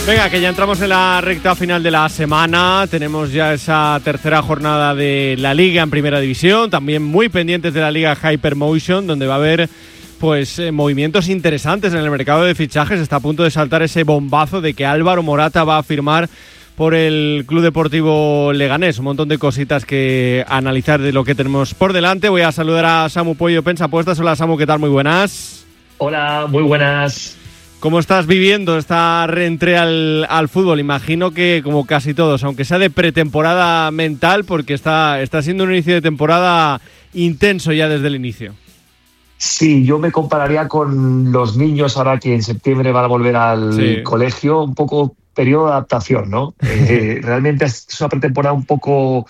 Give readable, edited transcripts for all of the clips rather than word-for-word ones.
Venga, que ya entramos en la recta final de la semana. Tenemos ya esa tercera jornada de la Liga en Primera División. También muy pendientes de la Liga Hypermotion, donde va a haber pues movimientos interesantes en el mercado de fichajes. Está a punto de saltar ese bombazo de que Álvaro Morata va a firmar por el Club Deportivo Leganés. Un montón de cositas que analizar de lo que tenemos por delante. Voy a saludar a Samu Puello, Pensapuestas. Hola Samu, ¿qué tal? Muy buenas. Hola, muy buenas. ¿Cómo estás viviendo esta reentré al fútbol? Imagino que como casi todos, aunque sea de pretemporada mental, porque está siendo un inicio de temporada intenso ya desde el inicio. Sí, yo me compararía con los niños ahora que en septiembre van a volver al colegio, un poco periodo de adaptación, ¿no? Realmente es una pretemporada un poco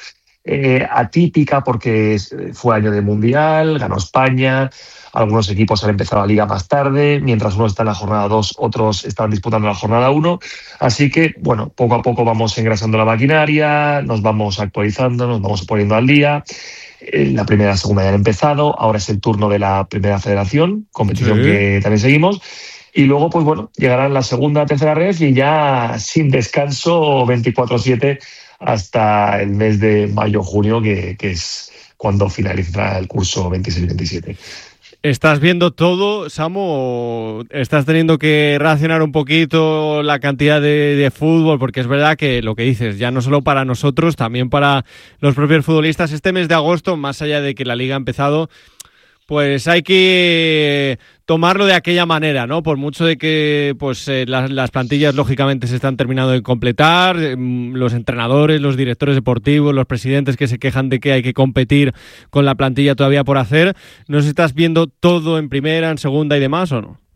atípica porque fue año de Mundial, ganó España, algunos equipos han empezado la Liga más tarde, mientras unos están en la jornada 2, otros están disputando la jornada 1, así que, bueno, poco a poco vamos engrasando la maquinaria, nos vamos actualizando, nos vamos poniendo al día. La primera y la segunda ya han empezado, ahora es el turno de la Primera Federación, competición que también seguimos, y luego, pues bueno, llegarán la segunda, tercera ref y ya sin descanso 24/7 hasta el mes de mayo-junio, que es cuando finaliza el curso 26-27. ¿Estás viendo todo, Samu, o estás teniendo que racionar un poquito la cantidad de fútbol? Porque es verdad que lo que dices, ya no solo para nosotros, también para los propios futbolistas, este mes de agosto, más allá de que la Liga ha empezado, pues hay que tomarlo de aquella manera, ¿no? Por mucho de que pues las plantillas lógicamente se están terminando de completar, los entrenadores, los directores deportivos, los presidentes que se quejan de que hay que competir con la plantilla todavía por hacer. ¿No sé si estás viendo todo en primera, en segunda y demás o no?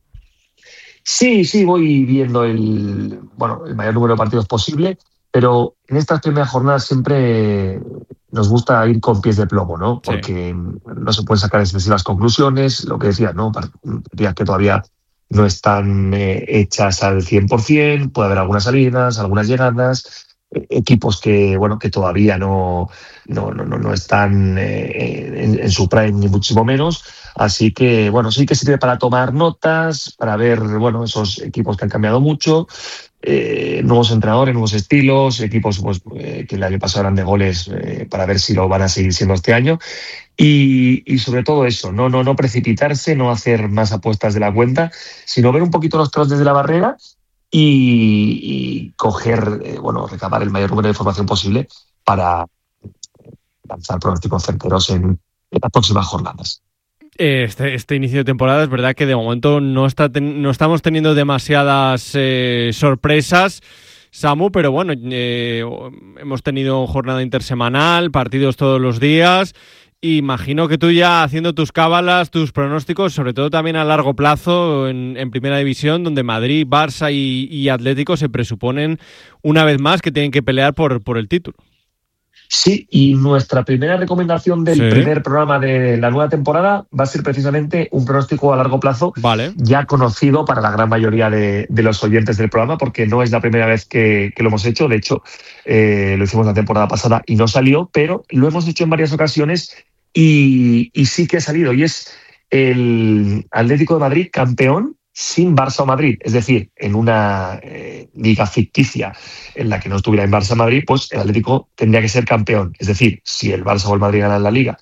Sí, voy viendo el mayor número de partidos posible, pero en estas primeras jornadas siempre nos gusta ir con pies de plomo, ¿no? Porque no se pueden sacar excesivas conclusiones, lo que decía, ¿no? Partidas que todavía no están hechas al 100%, puede haber algunas salidas, algunas llegadas, equipos que todavía no están en su prime, ni muchísimo menos. Así que, sí que sirve para tomar notas, para ver, esos equipos que han cambiado mucho, nuevos entrenadores, nuevos estilos, equipos que el año pasado eran de goles, para ver si lo van a seguir siendo este año. Y sobre todo eso, no precipitarse, no hacer más apuestas de la cuenta, sino ver un poquito los tros desde la barrera y coger, recabar el mayor número de información posible para lanzar pronósticos certeros en las próximas jornadas. Este inicio de temporada es verdad que de momento no estamos teniendo demasiadas sorpresas, Samu, pero bueno, hemos tenido jornada intersemanal, partidos todos los días. Imagino que tú ya haciendo tus cábalas, tus pronósticos, sobre todo también a largo plazo en Primera División, donde Madrid, Barça y Atlético se presuponen una vez más que tienen que pelear por el título. Sí, y nuestra primera recomendación del primer programa de la nueva temporada va a ser precisamente un pronóstico a largo plazo, ya conocido para la gran mayoría de los oyentes del programa, porque no es la primera vez que lo hemos hecho. De hecho, lo hicimos la temporada pasada y no salió, pero lo hemos hecho en varias ocasiones y sí que ha salido. Y es el Atlético de Madrid campeón sin Barça o Madrid, es decir, en una liga ficticia en la que no estuviera en Barça o Madrid, pues el Atlético tendría que ser campeón. Es decir, si el Barça o el Madrid ganan la liga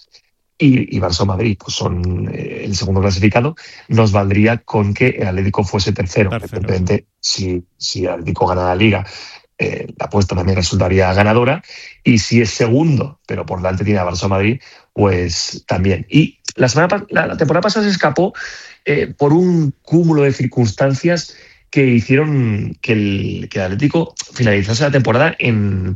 y Barça o Madrid pues son el segundo clasificado, nos valdría con que el Atlético fuese tercero. Evidentemente, si el Atlético gana la liga, la apuesta también resultaría ganadora, y si es segundo, pero por delante tiene a Barça o Madrid, pues también. Y la temporada pasada se escapó por un cúmulo de circunstancias que hicieron que el Atlético finalizase la temporada en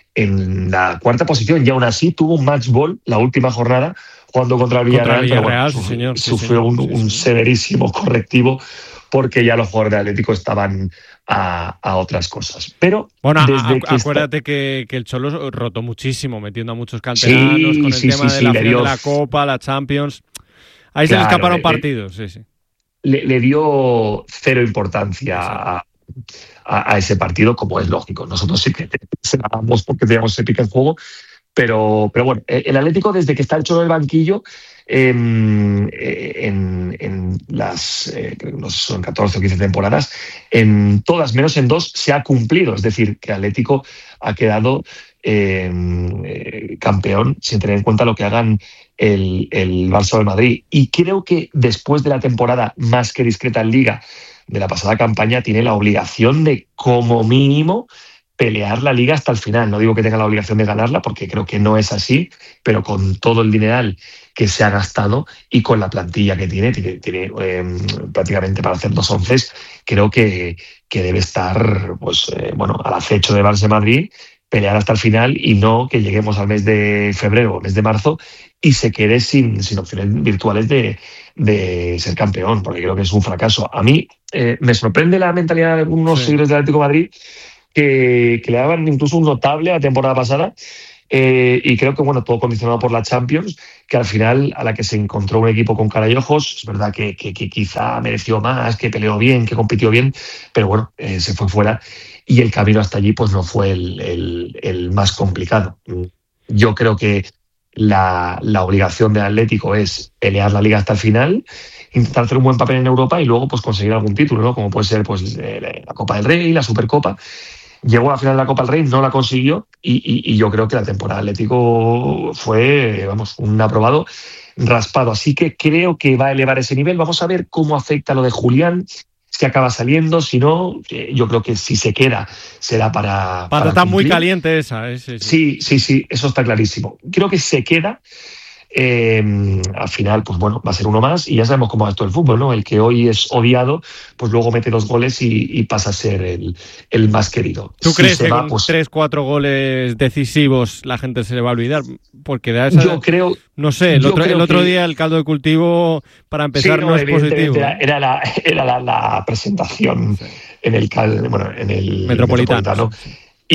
la cuarta posición, y aún así tuvo un match ball la última jornada jugando contra el Villarreal, sufrió un severísimo correctivo porque ya los jugadores del Atlético estaban a otras cosas. Pero acuérdate que el Cholo rotó muchísimo, metiendo a muchos canteranos con el tema de la final de la Copa, la Champions. Ahí se le escaparon partidos, Le dio cero importancia a ese partido, como es lógico. Nosotros sí que seamos porque teníamos ese pique en juego, Pero bueno, el Atlético, desde que está hecho en el banquillo, en las no sé, son 14 o 15 temporadas, en todas menos en 2 se ha cumplido. Es decir, que el Atlético ha quedado campeón sin tener en cuenta lo que hagan el Barça o el Madrid. Y creo que después de la temporada más que discreta en Liga de la pasada campaña, tiene la obligación de, como mínimo, pelear la Liga hasta el final. No digo que tenga la obligación de ganarla, porque creo que no es así, pero con todo el dineral que se ha gastado y con la plantilla que tiene prácticamente para hacer 2 onces, creo que debe estar al acecho de Barça y Madrid, pelear hasta el final, y no que lleguemos al mes de febrero o mes de marzo y se quede sin opciones virtuales de ser campeón, porque creo que es un fracaso. A mí me sorprende la mentalidad de algunos seguidores del Atlético de Madrid que le daban incluso un notable a la temporada pasada, y creo que todo condicionado por la Champions, que al final, a la que se encontró un equipo con cara y ojos, es verdad que quizá mereció más, que peleó bien, que compitió bien, pero se fue fuera, y el camino hasta allí pues no fue el más complicado. Yo creo que la obligación del Atlético es pelear la Liga hasta el final, intentar hacer un buen papel en Europa y luego pues conseguir algún título, ¿no? Como puede ser la Copa del Rey, la Supercopa. Llegó a la final de la Copa del Rey, no la consiguió, y yo creo que la temporada del Atlético fue un aprobado raspado. Así que creo que va a elevar ese nivel. Vamos a ver cómo afecta lo de Julián, si acaba saliendo, si no, yo creo que si se queda será para Patata muy caliente esa. Sí, eso está clarísimo. Creo que se queda. Al final, pues va a ser uno más, y ya sabemos cómo va esto el fútbol, ¿no? El que hoy es odiado, pues luego mete 2 goles y pasa a ser el más querido. ¿Tú crees que con 3-4 goles decisivos la gente se le va a olvidar? Porque da esa... Yo creo... No sé, el otro día el caldo de cultivo, para empezar, no es positivo. Era la presentación en el Metropolitano. Sí.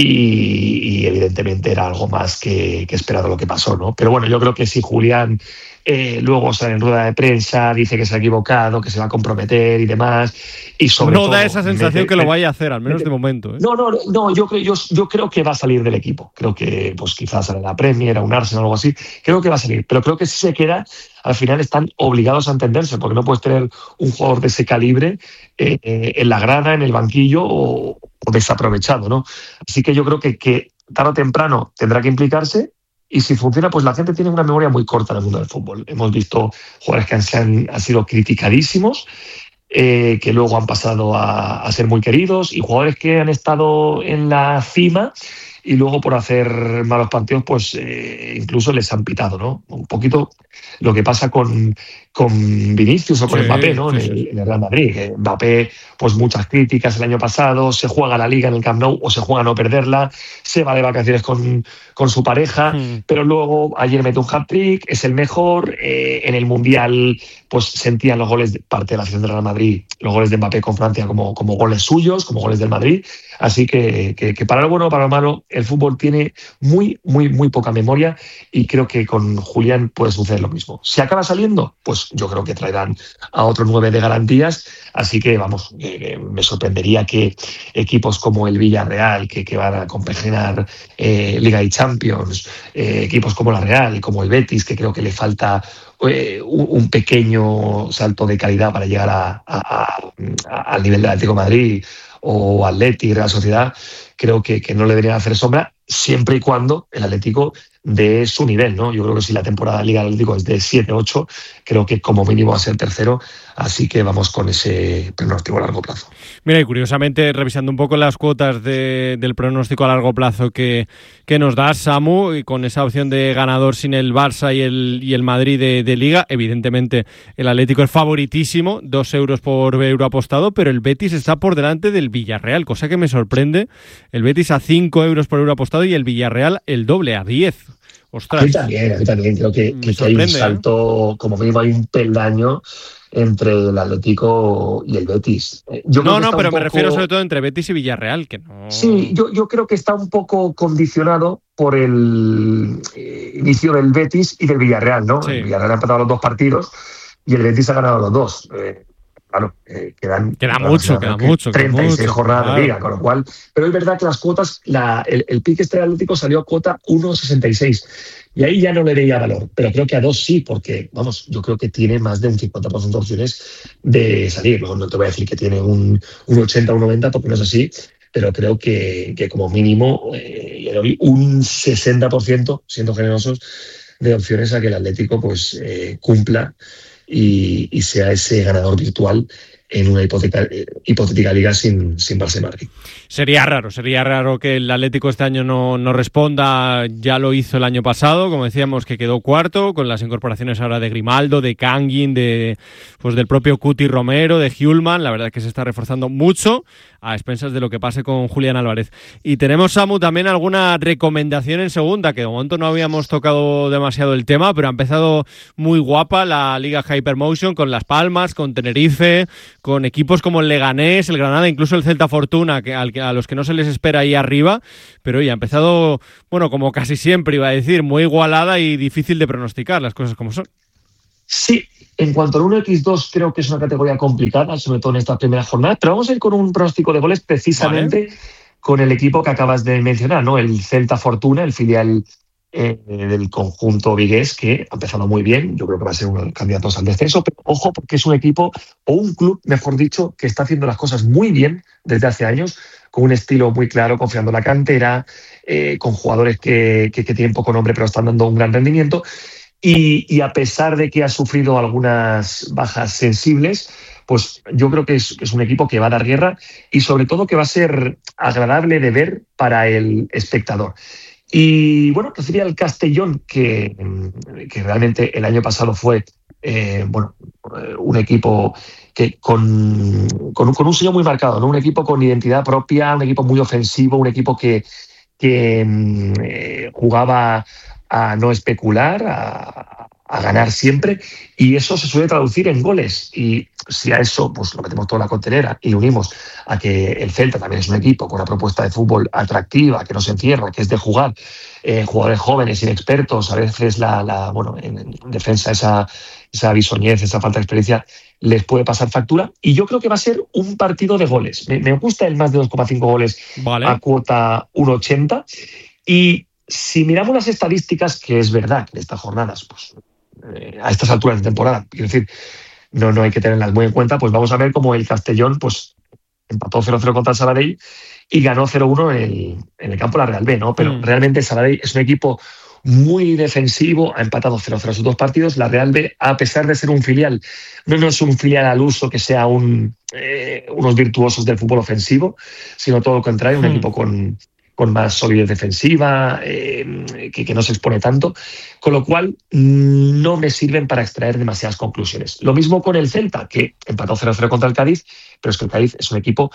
Y evidentemente era algo más que esperado lo que pasó, ¿no? Pero yo creo que si Julián luego sale en rueda de prensa, dice que se ha equivocado, que se va a comprometer y demás, y sobre todo... No da esa sensación que lo vaya a hacer, al menos de momento, ¿eh? No, yo creo que va a salir del equipo. Creo que pues quizás a la Premier, a un Arsenal o algo así, creo que va a salir. Pero creo que si se queda, al final están obligados a entenderse, porque no puedes tener un jugador de ese calibre en la grada, en el banquillo o desaprovechado, ¿no? Así que yo creo que tarde o temprano tendrá que implicarse, y si funciona, pues la gente tiene una memoria muy corta en el mundo del fútbol. Hemos visto jugadores que han sido criticadísimos, que luego han pasado a ser muy queridos, y jugadores que han estado en la cima y luego por hacer malos partidos pues incluso les han pitado, ¿no? Un poquito lo que pasa con Vinicius o con Mbappé, ¿no? En el Real Madrid. Mbappé, pues muchas críticas el año pasado, se juega la Liga en el Camp Nou o se juega a no perderla, se va de vacaciones con su pareja, pero luego ayer mete un hat-trick, es el mejor, en el Mundial pues sentían los goles de parte de la afición del Real Madrid, los goles de Mbappé con Francia como goles suyos, como goles del Madrid. Así que para lo bueno o para lo malo, el fútbol tiene muy, muy, muy poca memoria, y creo que con Julián puede suceder lo mismo. Si acaba saliendo, pues yo creo que traerán a otro 9 de garantías, así que me sorprendería que equipos como el Villarreal, que van a compaginar Liga y Champions, equipos como la Real, como el Betis, que creo que le falta un pequeño salto de calidad para llegar al nivel del Atlético de Madrid o Atleti, Real Sociedad, creo que no le deberían hacer sombra, siempre y cuando el Atlético de su nivel, ¿no? Yo creo que si la temporada de Liga del Atlético es de 7-8, creo que como mínimo va a ser tercero, así que vamos con ese pronóstico a largo plazo. Mira, y curiosamente, revisando un poco las cuotas del pronóstico a largo plazo que nos da Samu, y con esa opción de ganador sin el Barça y el Madrid de Liga, evidentemente el Atlético es favoritísimo, 2 euros por euro apostado, pero el Betis está por delante del Villarreal, cosa que me sorprende. El Betis a 5 euros por euro apostado y el Villarreal el doble, a 10. Ostras. A mí también creo que hay un salto, como mínimo hay un peldaño entre el Atlético y el Betis. Pero me refiero sobre todo entre Betis y Villarreal, que no... Sí, yo creo que está un poco condicionado por el inicio del Betis y del Villarreal, ¿no? Sí. El Villarreal ha empatado los 2 partidos y el Betis ha ganado los 2. claro, queda mucho. 36 jornadas de liga, con lo cual, pero es verdad que las cuotas, el pick este Atlético salió a cuota 1,66 y ahí ya no le veía valor, pero creo que a 2 sí, porque, vamos, yo creo que tiene más de un 50% de opciones de salir. No te voy a decir que tiene un 80 o un 90, porque no es así, pero creo que como mínimo le doy un 60%, siendo generosos, de opciones a que el Atlético pues cumpla y sea ese ganador virtual en una hipotética liga sin Barça y Madrid. Sería raro que el Atlético este año no responda. Ya lo hizo el año pasado, como decíamos, que quedó cuarto, con las incorporaciones ahora de Grimaldo, de Kangin, del propio Cuti Romero, de Hjulman. La verdad es que se está reforzando mucho a expensas de lo que pase con Julián Álvarez. Y tenemos, Samu, también alguna recomendación en segunda, que de momento no habíamos tocado demasiado el tema, pero ha empezado muy guapa la Liga Hypermotion, con Las Palmas, con Tenerife, con equipos como el Leganés, el Granada, incluso el Celta Fortuna, a los que no se les espera ahí arriba, pero ya ha empezado, bueno, como casi siempre iba a decir, muy igualada y difícil de pronosticar, las cosas como son. Sí, en cuanto al 1x2 creo que es una categoría complicada, sobre todo en esta primera jornada, pero vamos a ir con un pronóstico de goles precisamente con el equipo que acabas de mencionar, ¿no? El Celta Fortuna, el filial del conjunto vigués, que ha empezado muy bien. Yo creo que va a ser uno de los candidatos al descenso, pero ojo, porque es un equipo, o un club, mejor dicho, que está haciendo las cosas muy bien desde hace años, con un estilo muy claro, confiando en la cantera, con jugadores que tienen poco nombre pero están dando un gran rendimiento. Y a pesar de que ha sufrido algunas bajas sensibles, pues yo creo que es un equipo que va a dar guerra y sobre todo que va a ser agradable de ver para el espectador. Y bueno, recibe al Castellón, que realmente el año pasado fue un equipo que con un sello muy marcado, ¿no? Un equipo con identidad propia, un equipo muy ofensivo, un equipo que jugaba a no especular, a ganar siempre, y eso se suele traducir en goles. Y si a eso pues lo metemos toda la contenera y lo unimos a que el Celta también es un equipo con una propuesta de fútbol atractiva, que no se encierra, que es de jugar, jugadores jóvenes, inexpertos, a veces en defensa esa bisoñez, esa falta de experiencia les puede pasar factura, y yo creo que va a ser un partido de goles. Me gusta el más de 2,5 goles a cuota 1,80, y si miramos las estadísticas, que es verdad que en estas jornadas, pues a estas alturas de temporada, quiero decir, no hay que tenerlas muy en cuenta, pues vamos a ver cómo el Castellón pues empató 0-0 contra el Sabadell y ganó 0-1 en el campo de la Real B, ¿no? Pero realmente el Sabadell es un equipo muy defensivo, ha empatado 0-0 sus 2 partidos. La Real B, a pesar de ser un filial, no es un filial al uso que sea unos virtuosos del fútbol ofensivo, sino todo lo contrario, un equipo con más solidez defensiva, que no se expone tanto, con lo cual no me sirven para extraer demasiadas conclusiones. Lo mismo con el Celta, que empató 0-0 contra el Cádiz, pero es que el Cádiz es un equipo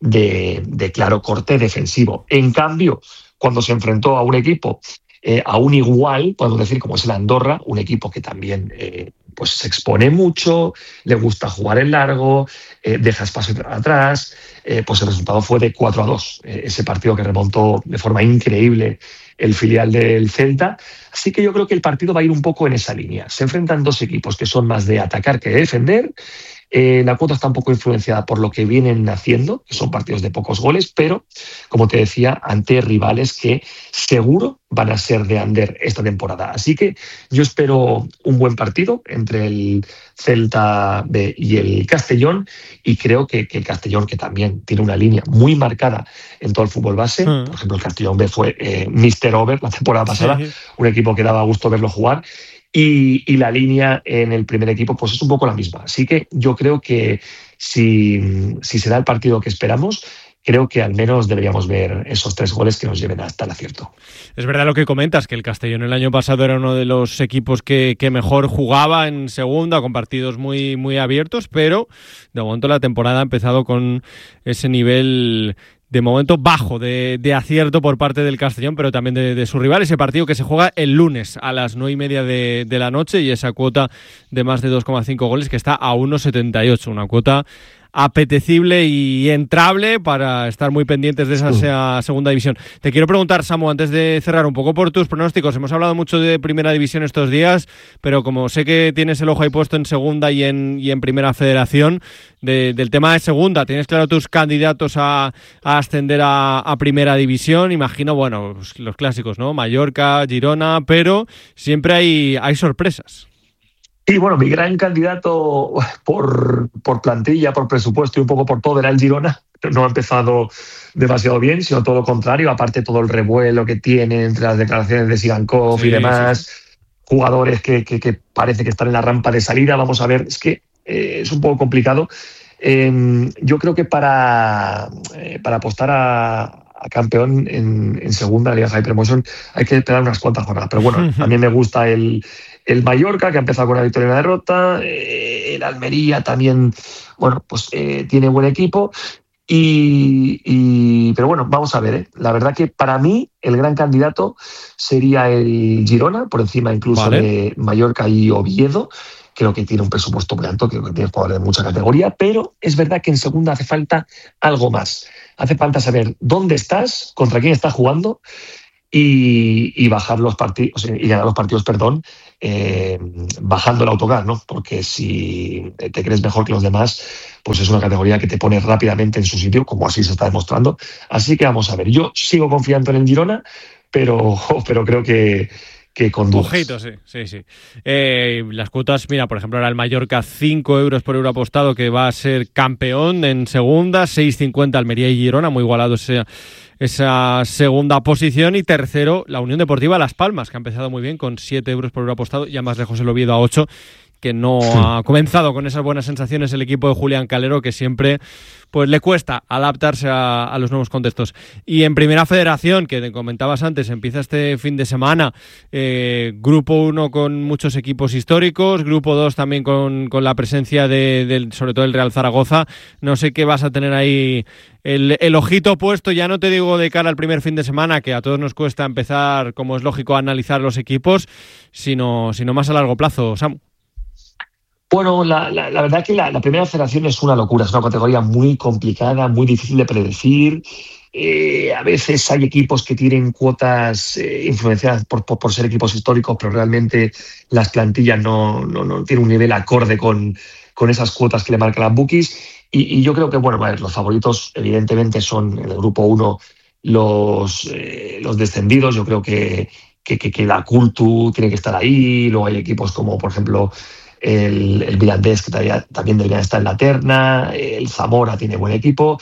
de claro corte defensivo. En cambio, cuando se enfrentó a un equipo aún igual, podemos decir, como es el Andorra, un equipo que también pues se expone mucho, le gusta jugar en largo, deja espacio atrás, pues el resultado fue de 4-2, ese partido que remontó de forma increíble el filial del Celta. Así que yo creo que el partido va a ir un poco en esa línea. Se enfrentan 2 equipos que son más de atacar que de defender. La cuota está un poco influenciada por lo que vienen haciendo, que son partidos de pocos goles, pero, como te decía, ante rivales que seguro van a ser de under esta temporada. Así que yo espero un buen partido entre el Celta B y el Castellón, y creo que el Castellón, que también tiene una línea muy marcada en todo el fútbol base, por ejemplo, el Castellón B fue Mr. Over la temporada pasada, un equipo que daba gusto verlo jugar, y la línea en el primer equipo pues es un poco la misma. Así que yo creo que si será el partido que esperamos, creo que al menos deberíamos ver esos 3 goles que nos lleven hasta el acierto. Es verdad lo que comentas, que el Castellón el año pasado era uno de los equipos que mejor jugaba en segunda, con partidos muy, muy abiertos, pero de momento la temporada ha empezado con ese nivel de momento bajo de acierto por parte del Castellón, pero también de su rival. Ese partido que se juega el lunes a las 9:30 de la noche, y esa cuota de más de 2,5 goles que está a 1,78, una cuota apetecible y entrable para estar muy pendientes de esa segunda división. Te quiero preguntar, Samu, antes de cerrar, un poco por tus pronósticos. Hemos hablado mucho de primera división estos días, pero como sé que tienes el ojo ahí puesto en segunda y en primera federación, del tema de segunda, ¿tienes claro tus candidatos a ascender a primera división? Imagino, bueno, pues los clásicos, ¿no? Mallorca, Girona, pero siempre hay sorpresas. Y bueno, mi gran candidato por plantilla, por presupuesto y un poco por todo era el Girona. No ha empezado demasiado bien, sino todo lo contrario. Aparte todo el revuelo que tiene entre las declaraciones de Sigankov y demás, jugadores que parece que están en la rampa de salida. Vamos a ver, es que es un poco complicado. Yo creo que para apostar a campeón en segunda Liga Hypermotion hay que esperar unas cuantas jornadas. Pero bueno, a mí me gusta el Mallorca, que ha empezado con una victoria y una derrota. El Almería también, bueno, pues tiene buen equipo. Pero bueno, vamos a ver. La verdad que para mí el gran candidato sería el Girona, por encima incluso de Mallorca y Oviedo. Creo que tiene un presupuesto muy alto, creo que tiene jugadores de mucha categoría, pero es verdad que en segunda hace falta algo más. Hace falta saber dónde estás, contra quién estás jugando y bajar los partidos, y ganar los partidos, bajando el autocar, ¿no? Porque si te crees mejor que los demás, pues es una categoría que te pone rápidamente en su sitio, como así se está demostrando. Así que vamos a ver. Yo sigo confiando en el Girona, pero creo que con dudas. Ojito, sí. Las cuotas, mira, por ejemplo, ahora el Mallorca, 5 euros por euro apostado, que va a ser campeón en segunda, 6,50 Almería y Girona, muy igualado esa segunda posición. Y tercero, la Unión Deportiva Las Palmas, que ha empezado muy bien con 7 euros por euro apostado, ya más lejos el Oviedo a 8, que no ha comenzado con esas buenas sensaciones el equipo de Julián Calero, que siempre pues le cuesta adaptarse a los nuevos contextos. Y en Primera Federación, que te comentabas antes, empieza este fin de semana, Grupo 1 con muchos equipos históricos, Grupo 2 también con la presencia sobre todo el Real Zaragoza. No sé qué vas a tener ahí el ojito puesto, ya no te digo de cara al primer fin de semana, que a todos nos cuesta empezar, como es lógico, a analizar los equipos, sino más a largo plazo, Samu. Bueno, la verdad que la Primera Federación es una locura, es una categoría muy complicada, muy difícil de predecir. A veces hay equipos que tienen cuotas influenciadas por ser equipos históricos, pero realmente las plantillas no tienen un nivel acorde con esas cuotas que le marcan las bookies. Y yo creo que, bueno, los favoritos evidentemente son en el Grupo 1 los descendidos. Yo creo que la Cultu tiene que estar ahí. Luego hay equipos como, por ejemplo, el Mirandés, que también debería estar en la terna. El Zamora tiene buen equipo.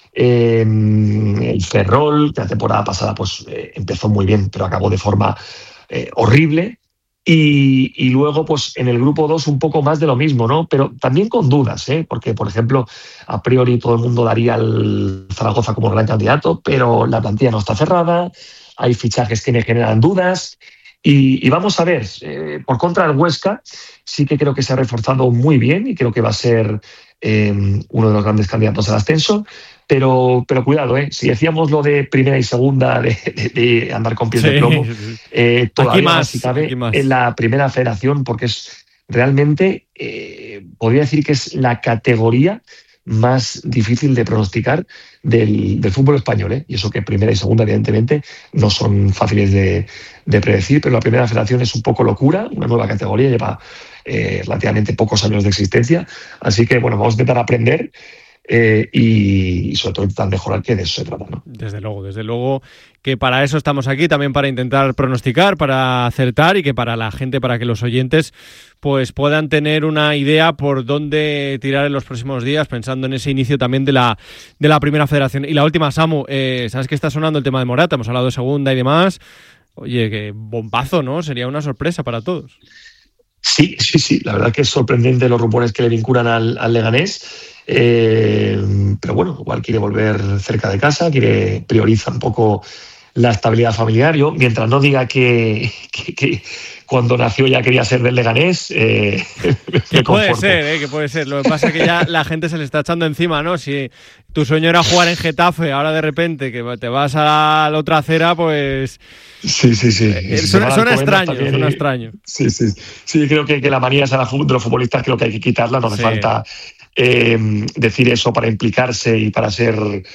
El Ferrol, que la temporada pasada pues empezó muy bien, pero acabó de forma horrible. Y luego, pues en el Grupo 2 un poco más de lo mismo, ¿no? Pero también con dudas, porque, por ejemplo, a priori todo el mundo daría al Zaragoza como gran candidato, pero la plantilla no está cerrada, hay fichajes que me generan dudas. Y vamos a ver, por contra del Huesca, sí que creo que se ha reforzado muy bien y creo que va a ser uno de los grandes candidatos al ascenso. Pero cuidado, si decíamos lo de primera y segunda, de andar con pies de plomo, todavía más si cabe en la Primera Federación, porque es realmente, podría decir que es la categoría más difícil de pronosticar del fútbol español, y eso que primera y segunda evidentemente no son fáciles de predecir, pero la Primera Federación es un poco locura, una nueva categoría, lleva relativamente pocos años de existencia, así que bueno, vamos a intentar aprender y sobre todo intentar mejorar, que de eso se trata, ¿no? Desde luego que para eso estamos aquí, también para intentar pronosticar, para acertar, y que para la gente, para que los oyentes pues puedan tener una idea por dónde tirar en los próximos días, pensando en ese inicio también de la Primera Federación. Y la última, Samu, sabes que está sonando el tema de Morata, hemos hablado de segunda y demás. Oye, qué bombazo, ¿no? Sería una sorpresa para todos. Sí, la verdad que es sorprendente los rumores que le vinculan al Leganés. Pero bueno, igual quiere volver cerca de casa, prioriza un poco la estabilidad familiar. Yo, mientras no diga que cuando nació ya quería ser del Leganés, que puede ser. Lo que pasa es que ya la gente se le está echando encima, ¿no? Si tu sueño era jugar en Getafe, ahora de repente que te vas a la otra acera, pues... Sí. Suena extraño. Sí, creo que la manía esa de los futbolistas creo que hay que quitarla, no hace falta decir eso para implicarse y para ser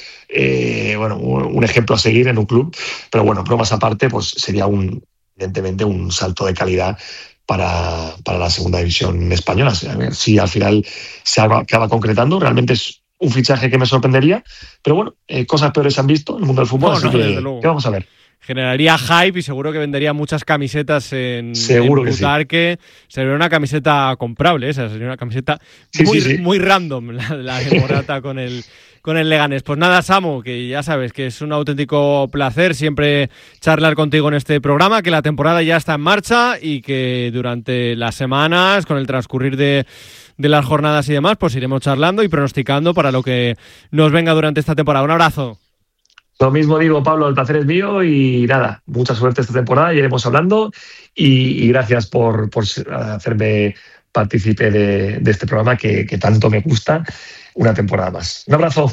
un ejemplo a seguir en un club. Pero bueno, bromas aparte, pues sería evidentemente un salto de calidad para la segunda división española. A ver si al final se acaba concretando. Realmente es un fichaje que me sorprendería, pero bueno, cosas peores se han visto en el mundo del fútbol, así que vamos a ver. Generaría hype y seguro que vendería muchas camisetas en Butarque. Sí. Sería una camiseta comprable, esa sería una camiseta muy random, la de Morata con el Leganés. Pues nada, Samu, que ya sabes que es un auténtico placer siempre charlar contigo en este programa, que la temporada ya está en marcha y que durante las semanas, con el transcurrir de las jornadas y demás, pues iremos charlando y pronosticando para lo que nos venga durante esta temporada. Un abrazo. Lo mismo digo, Pablo, el placer es mío y nada, mucha suerte esta temporada, y iremos hablando y gracias por hacerme partícipe de este programa que tanto me gusta, una temporada más. Un abrazo.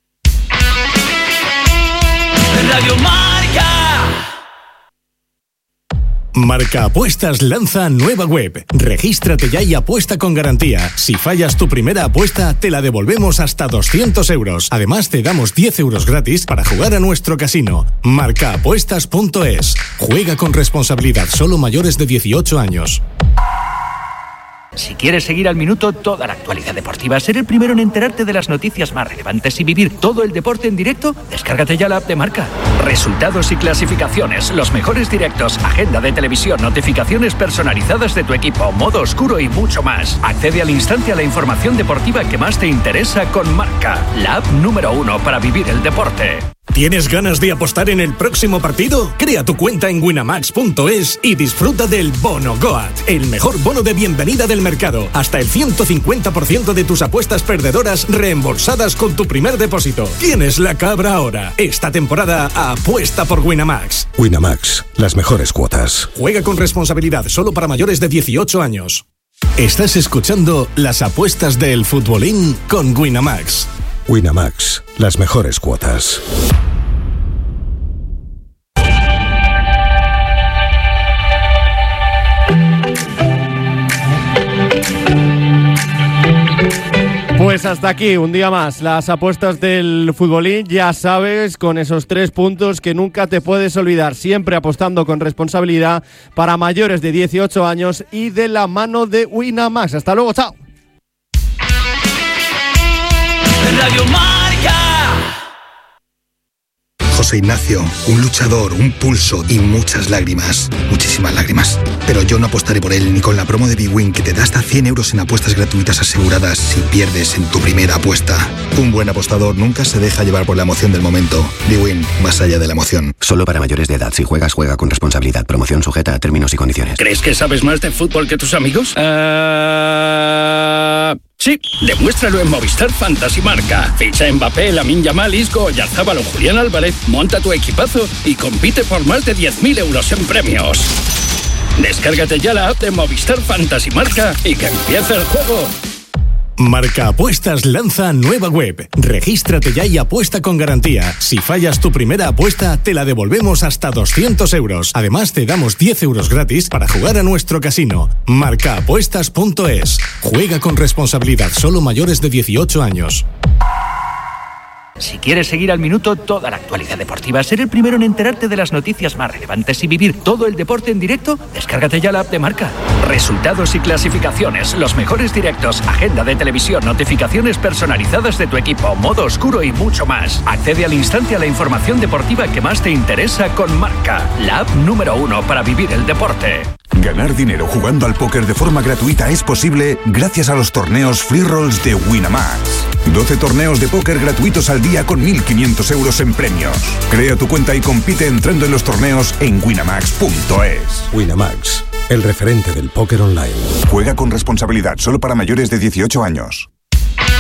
Radio Marca. Marca Apuestas lanza nueva web. Regístrate ya y apuesta con garantía. Si fallas tu primera apuesta, te la devolvemos hasta 200 euros. Además, te damos 10 euros gratis para jugar a nuestro casino. Marcaapuestas.es. Juega con responsabilidad, solo mayores de 18 años. Si quieres seguir al minuto toda la actualidad deportiva, ser el primero en enterarte de las noticias más relevantes y vivir todo el deporte en directo, descárgate ya la app de Marca. Resultados y clasificaciones, los mejores directos, agenda de televisión, notificaciones personalizadas de tu equipo, modo oscuro y mucho más. Accede al instante a la información deportiva que más te interesa con Marca, la app número 1 para vivir el deporte. ¿Tienes ganas de apostar en el próximo partido? Crea tu cuenta en winamax.es y disfruta del Bono Goat, el mejor bono de bienvenida del mercado. Hasta el 150% de tus apuestas perdedoras reembolsadas con tu primer depósito. Tienes la cabra ahora. Esta temporada apuesta por Winamax. Winamax, las mejores cuotas. Juega con responsabilidad, solo para mayores de 18 años. Estás escuchando las apuestas del futbolín con Winamax. Winamax, las mejores cuotas. Pues hasta aquí, un día más, las apuestas del futbolín, ya sabes, con esos 3 puntos que nunca te puedes olvidar, siempre apostando con responsabilidad para mayores de 18 años y de la mano de Winamax. Hasta luego, chao. Radio Marca. José Ignacio, un luchador, un pulso y muchas lágrimas. Muchísimas lágrimas. Pero yo no apostaré por él ni con la promo de bwin que te da hasta 100 euros en apuestas gratuitas aseguradas si pierdes en tu primera apuesta. Un buen apostador nunca se deja llevar por la emoción del momento. bwin, más allá de la emoción. Solo para mayores de edad. Si juegas, juega con responsabilidad. Promoción sujeta a términos y condiciones. ¿Crees que sabes más de fútbol que tus amigos? Sí, demuéstralo en Movistar Fantasy Marca. Ficha a Mbappé, Lamine Yamal, Isco, Oyarzabal o Julián Álvarez, monta tu equipazo y compite por más de 10.000 euros en premios. Descárgate ya la app de Movistar Fantasy Marca y que empiece el juego. Marca Apuestas lanza nueva web. Regístrate ya y apuesta con garantía. Si fallas tu primera apuesta, te la devolvemos hasta 200 euros. Además, te damos 10 euros gratis para jugar a nuestro casino. Marcaapuestas.es. Juega con responsabilidad, solo mayores de 18 años. Si quieres seguir al minuto toda la actualidad deportiva, ser el primero en enterarte de las noticias más relevantes y vivir todo el deporte en directo, descárgate ya la app de Marca. Resultados y clasificaciones, los mejores directos, agenda de televisión, notificaciones personalizadas de tu equipo, modo oscuro y mucho más. Accede al instante a la información deportiva que más te interesa con Marca, la app número 1 para vivir el deporte. Ganar dinero jugando al póker de forma gratuita es posible gracias a los torneos Free Rolls de Winamax. 12 torneos de póker gratuitos al día con 1.500 euros en premios. Crea tu cuenta y compite entrando en los torneos en winamax.es. Winamax, el referente del póker online. Juega con responsabilidad, solo para mayores de 18 años.